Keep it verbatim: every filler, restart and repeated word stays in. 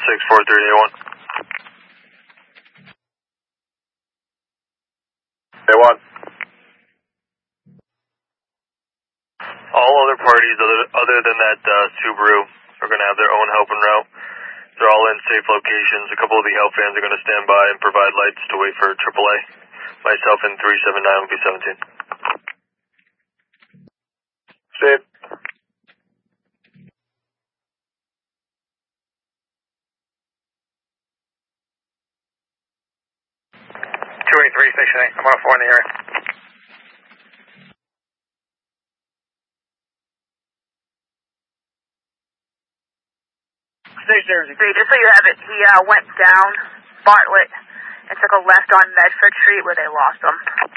six four three eight one. A one. All other parties other, other than that uh, Subaru are going to have their own help en route. They're all in safe locations. A couple of the help vans are going to stand by and provide lights to wait for triple A. Myself and three seven nine will be seventeen. Safe. two eighty-three, station eight. I'm on a four in the area. Station just so you have it, he uh, went down Bartlett and took a left on Medford Street where they lost him.